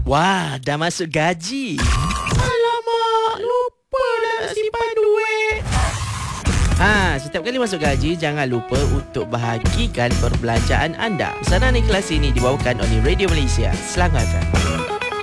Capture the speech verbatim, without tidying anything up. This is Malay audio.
Wah, dah masuk gaji. Alamak, lupa nak simpan duit. Ha, setiap kali masuk gaji, jangan lupa untuk bahagikan perbelanjaan anda. Pesanan ikhlas ini dibawakan oleh Radio Malaysia. Selangatkan.